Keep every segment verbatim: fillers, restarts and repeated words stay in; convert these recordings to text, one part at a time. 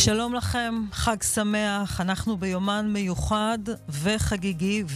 שלום לכם, חג שמח, אנחנו ביומן מיוחד וחגיגי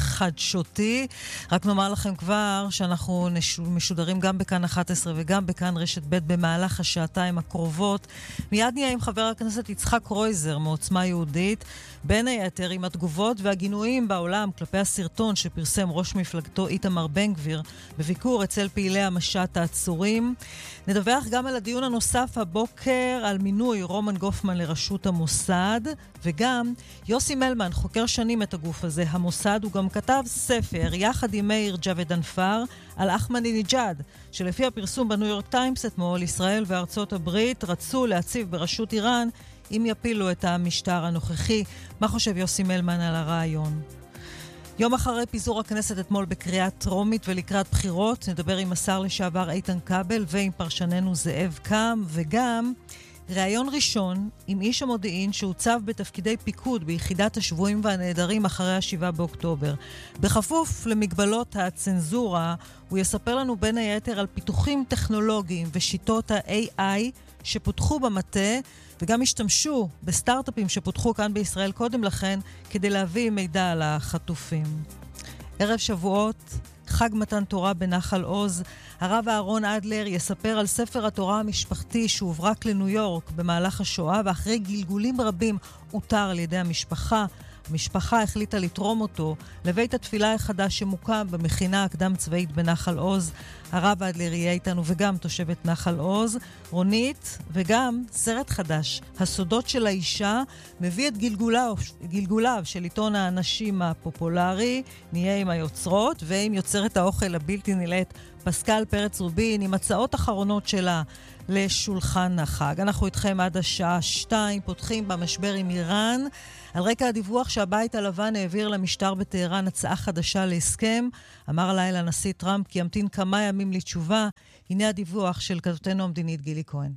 וחדשותי. רק נאמר לכם כבר שאנחנו משודרים גם בכאן אחת עשרה וגם בכאן רשת ב' במהלך השעתיים הקרובות. מיד נהיה עם חבר הכנסת יצחק קרויזר מעוצמה יהודית, בין היתר עם התגובות והגינויים בעולם כלפי הסרטון שפרסם ראש מפלגתו איתמר בן גביר בביקור אצל פעילי המשט העצורים. נדווח גם על הדיון הנוסף הבוקר על מינוי רומן גופמן לראשות המוסד, וגם יוסי מלמן חוקר שנים את הגוף הזה, המוסד. הוא גם כתב ספר יחד עם מאיר ג'ווד אנפר על אחמדינג'אד, שלפי הפרסום בניו יורק טיימס אתמול, ישראל וארצות הברית רצו להציב בראשות איראן אם יפילו את המשטר הנוכחי. מה חושב יוסי מלמן על הרעיון? יום אחרי פיזור הכנסת אתמול בקריאה טרומית ולקראת בחירות, נדבר עם השר לשעבר איתן כבל ועם פרשננו זאב קם, וגם ראיון ראשון עם איש המודיעין שהוצב בתפקידי פיקוד ביחידת השבויים והנעדרים אחרי השבעה באוקטובר. בכפוף למגבלות הצנזורה, הוא יספר לנו בין היתר על פיתוחים טכנולוגיים ושיטות ה-איי איי שפותחו במטה, וגם השתמשו בסטארט-אפים שפותחו כאן בישראל קודם לכן כדי להביא מידע על החטופים. ערב שבועות, חג מתן תורה בנחל עוז. הרב אהרון אדלר יספר על ספר התורה המשפחתי שהוברק לניו יורק במהלך השואה, ואחרי גלגולים רבים אותר על ידי המשפחה. המשפחה החליטה לתרום אותו לבית התפילה החדש שמוקם במכינה הקדם צבאית בנחל עוז. הרב אדלר יהיה איתנו, וגם תושבת נחל עוז. רונית, וגם סרט חדש, הסודות של האישה, מביא את גלגוליו, גלגוליו של עיתון האנשים הפופולרי. נהיה עם היוצרות ועם יוצרת האוכל הבלתי נלאת פסקל פרץ רובין עם הצעות אחרונות שלה לשולחן החג. אנחנו איתכם עד השעה שתיים, פותחים במשבר עם איראן. על רקע הדיווח שהבית הלבן העביר למשטר בטהרן הצעה חדשה להסכם, אמר הלילה הנשיא טראמפ כי ימתין כמה ימים לתשובה. הנה הדיווח של כתבתנו המדינית גילי כהן.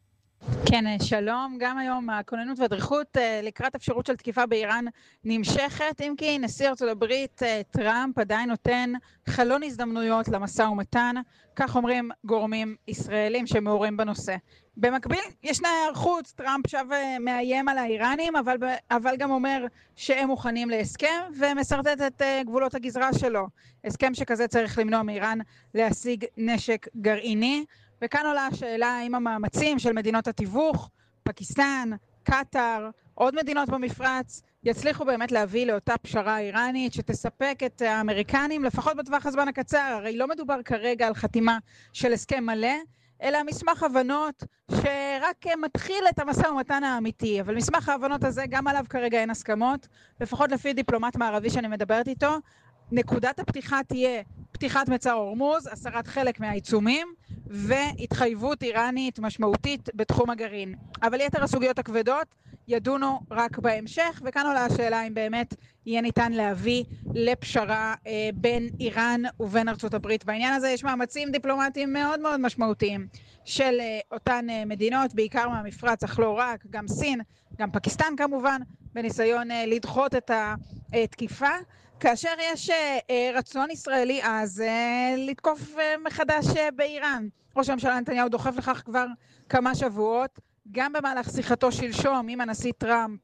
כן, שלום. גם היום הכוננות והדריכות לקראת אפשרות של תקיפה באיראן נמשכת, אם כי נשיא ארצות הברית טראמפ עדיין נותן חלון הזדמנויות למשא ומתן, כך אומרים גורמים ישראלים שמעורים בנושא. במקביל ישנה הערכות, טראמפ שב מאיים על האיראנים, אבל, אבל גם אומר שהם מוכנים להסכם ומסרטט את גבולות הגזרה שלו. הסכם שכזה צריך למנוע מאיראן להשיג נשק גרעיני. וכאן עולה השאלה האם המאמצים של מדינות התיווך, פקיסטן, קטר, עוד מדינות במפרץ, יצליחו באמת להביא לאותה פשרה איראנית שתספק את האמריקנים, לפחות בטווח הזמן הקצר. הרי לא מדובר כרגע על חתימה של הסכם מלא, אלא מסמך הבנות שרק מתחיל את המשא ומתן האמיתי. אבל מסמך ההבנות הזה, גם עליו כרגע אין הסכמות, לפחות לפי דיפלומט מערבי שאני מדברת איתו. נקודת הפתיחה תהיה פתיחת מצר הורמוז, הסרת חלק מהעיצומים, והתחייבות איראנית משמעותית בתחום הגרעין. אבל יתר הסוגיות הכבדות ידונו רק בהמשך, וכאן עולה השאלה אם באמת יהיה ניתן להביא לפשרה אה, בין איראן ובין ארצות הברית. בעניין הזה יש מאמצים דיפלומטיים מאוד מאוד משמעותיים של אה, אותן אה, מדינות, בעיקר מהמפרץ, אך לא רק, גם סין, גם פקיסטן כמובן, בניסיון אה, לדחות את התקיפה. כאשר יש אה, רצון ישראלי אז אה, לתקוף אה, מחדש אה, באיראן. ראש הממשלה נתניהו דוחף לכך כבר כמה שבועות, גם במהלך שיחתו שלשום עם הנשיא טראמפ.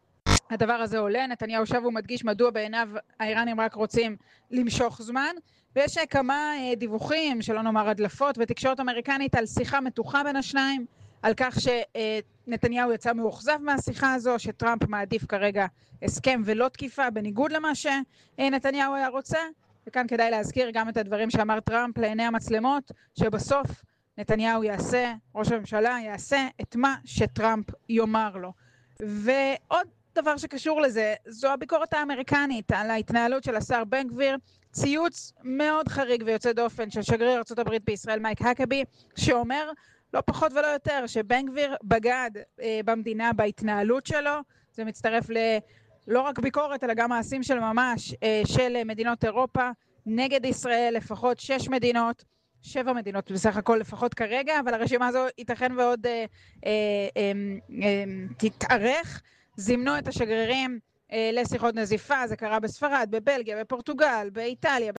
הדבר הזה עולה, נתניהו שב ומדגיש מדוע בעיניו האיראנים רק רוצים למשוך זמן, ויש כמה אה, דיווחים, שלא נאמר הדלפות, בתקשורת אמריקנית על שיחה מתוחה בין השניים, על כך שנתניהו יצא מאוכזב מהשיחה הזו, שטראמפ מעדיף כרגע הסכם ולא תקיפה, בניגוד למה שנתניהו היה רוצה. וכאן כדאי להזכיר גם את הדברים שאמר טראמפ לעיני המצלמות, שבסוף נתניהו יעשה, ראש הממשלה יעשה את מה שטראמפ יאמר לו. ועוד דבר שקשור לזה, זו הביקורת האמריקנית על ההתנהלות של השר בן גביר, ציוץ מאוד חריג ויוצא דופן של שגריר ארצות הברית בישראל מייק הקבי, שאומר לא פחות ולא יותר שבן גביר בגד אה, במדינה בהתנהלות שלו. זה מצטרף ל... לא רק ביקורת, אלא גם מעשים של ממש אה, של מדינות אירופה נגד ישראל, לפחות שש מדינות, שבע מדינות בסך הכל לפחות כרגע, אבל הרשימה הזו ייתכן ועוד אה, אה, אה, אה, תתארך. זימנו את השגרירים אה, לשיחות נזיפה, זה קרה בספרד, בבלגיה, בפורטוגל, באיטליה,